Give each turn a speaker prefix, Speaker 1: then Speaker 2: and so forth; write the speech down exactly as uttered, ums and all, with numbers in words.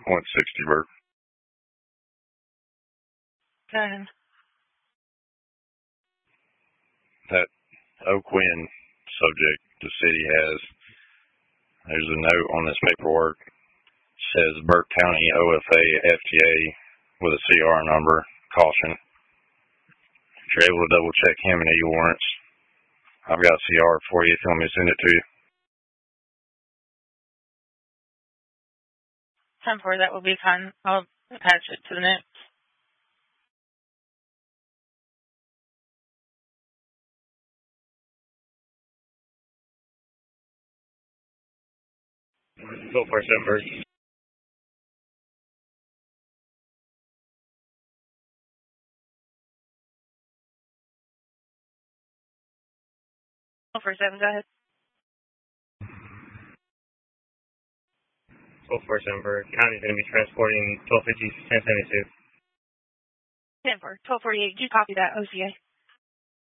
Speaker 1: one sixty Bert.
Speaker 2: Okay.
Speaker 1: That Oak Wind subject the city has, there's a note on this paperwork. It says Burke County O F A F T A with a C R number. Caution. If you're able to double check him and e-warrants, I've got C R for you if you want me to send it to you.
Speaker 2: ten four, that will be fine. I'll attach it to the notes.
Speaker 3: Go for it, Denver.
Speaker 2: Go for seven, go ahead.
Speaker 3: Go for it, Denver. County's going to be transporting twelve fifty, ten seventy-two.
Speaker 2: ten four, twelve forty-eight. Did you copy that, O C A?